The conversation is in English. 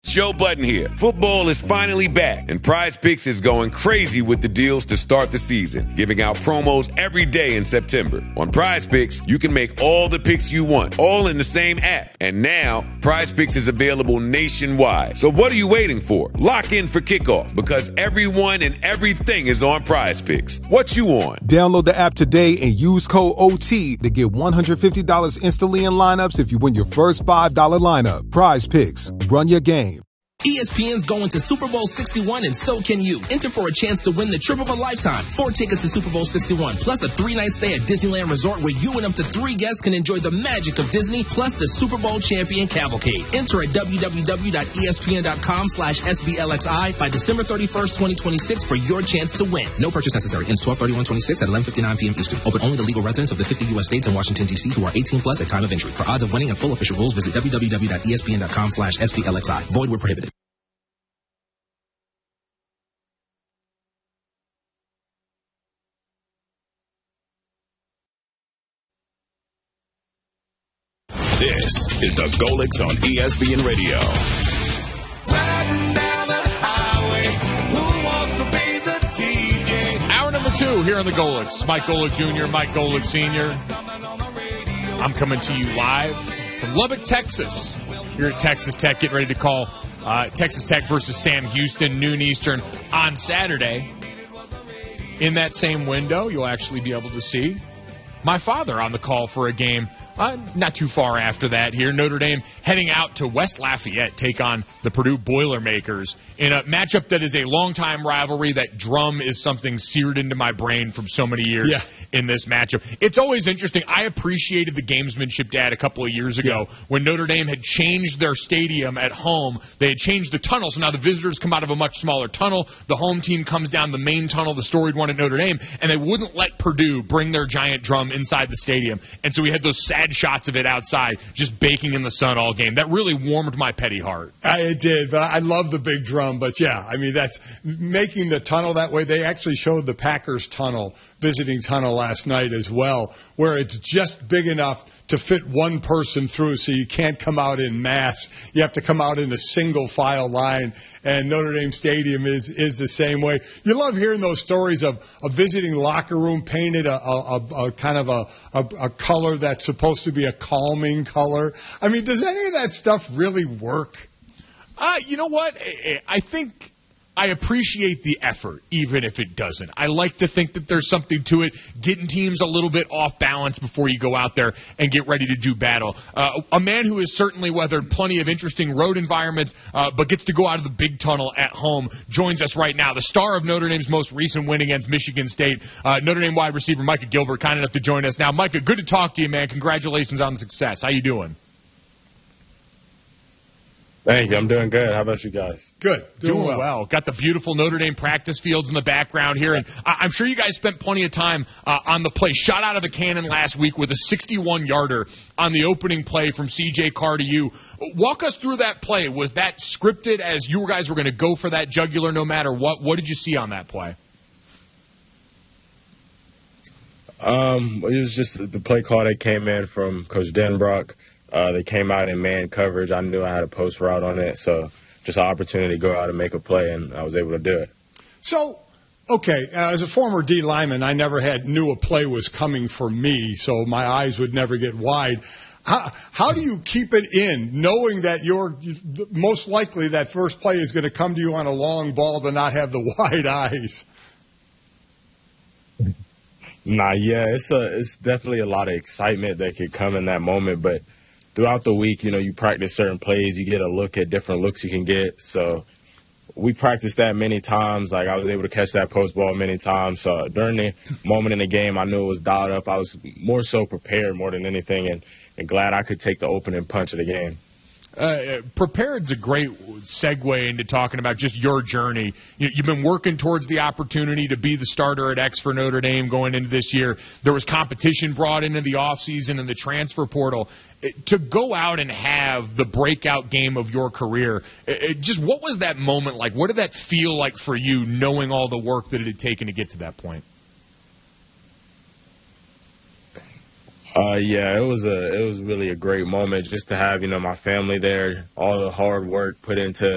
Joe Budden here. Football is finally back, and Prize Picks is going crazy with the deals to start the season, giving out promos every day in September. On Prize Picks, you can make all the picks you want, all in the same app. And now, Prize Picks is available nationwide. So what are you waiting for? Lock in for kickoff, because everyone and everything is on Prize Picks. What you on? Download the app today and use code OT to get $150 instantly in lineups if you win your first $5 lineup. Prize Picks. Run your game. ESPN's going to Super Bowl 61, and so can you. Enter for a chance to win the trip of a lifetime. 4 tickets to Super Bowl 61, plus a 3-night stay at Disneyland Resort where you and up to 3 guests can enjoy the magic of Disney, plus the Super Bowl champion cavalcade. Enter at www.espn.com/SBLXI by December 31st, 2026 for your chance to win. No purchase necessary. Ends 12/31/26 at 11:59 p.m. Eastern. Open only to legal residents of the 50 U.S. states and Washington, D.C. who are 18 plus at time of entry. For odds of winning and full official rules, visit www.espn.com/SBLXI. Void where prohibited. This is the Golix on ESPN Radio. Riding down the highway, who wants to be the DJ? Hour number 2 here on the Golix. Mike Golick Jr., Mike Golick Sr. I'm coming to you live from Lubbock, Texas. Here at Texas Tech, getting ready to call Texas Tech versus Sam Houston, noon Eastern on Saturday. In that same window, you'll actually be able to see my father on the call for a game not too far after that here. Notre Dame heading out to West Lafayette, take on the Purdue Boilermakers in a matchup that is a long-time rivalry. That drum is something seared into my brain from so many years in this matchup. It's always interesting. I appreciated the gamesmanship, Dad, a couple of years ago when Notre Dame had changed their stadium at home. They had changed the tunnel, so now the visitors come out of a much smaller tunnel. The home team comes down the main tunnel, the storied one at Notre Dame, and they wouldn't let Purdue bring their giant drum inside the stadium. And so we had those sad shots of it outside, just baking in the sun all game. That really warmed my petty heart. It did, but I love the big drum. But yeah, I mean, that's making the tunnel that way. They actually showed the Packers tunnel, visiting tunnel last night as well, where it's just big enough to fit one person through, so you can't come out in mass. You have to come out in a single file line, and Notre Dame Stadium is the same way. You love hearing those stories of a visiting locker room painted a kind of a color that's supposed to be a calming color. I mean, does any of that stuff really work? You know what? I think I appreciate the effort, even if it doesn't. I like to think that there's something to it, getting teams a little bit off balance before you go out there and get ready to do battle. A man who has certainly weathered plenty of interesting road environments, but gets to go out of the big tunnel at home, joins us right now. The star of Notre Dame's most recent win against Michigan State, Notre Dame wide receiver Micah Gilbert, kind enough to join us now. Micah, good to talk to you, man. Congratulations on the success. How you doing? Thank you. I'm doing good. How about you guys? Good. Doing well. Got the beautiful Notre Dame practice fields in the background here, and I'm sure you guys spent plenty of time on the play. Shot out of the cannon last week with a 61-yarder on the opening play from C.J. Carr to you. Walk us through that play. Was that scripted as you guys were going to go for that jugular no matter what? What did you see on that play? It was just the play call that came in from Coach Denbrock. They came out in man coverage. I knew I had a post route on it, so just an opportunity to go out and make a play, and I was able to do it. So, okay, as a former D lineman, I never knew a play was coming for me, so my eyes would never get wide. How do you keep it in, knowing that you're most likely that first play is going to come to you on a long ball to not have the wide eyes? It's definitely a lot of excitement that could come in that moment, but throughout the week, you practice certain plays. You get a look at different looks you can get. So we practiced that many times. Like, I was able to catch that post ball many times. So during the moment in the game, I knew it was dialed up. I was more so prepared more than anything, and glad I could take the opening punch of the game. Prepared's a great segue into talking about just your journey. You've been working towards the opportunity to be the starter at X for Notre Dame going into this year. There was competition brought into the offseason and the transfer portal. To go out and have the breakout game of your career, just what was that moment like? What did that feel like for you, knowing all the work that it had taken to get to that point? It was really a great moment just to have, my family there, all the hard work put into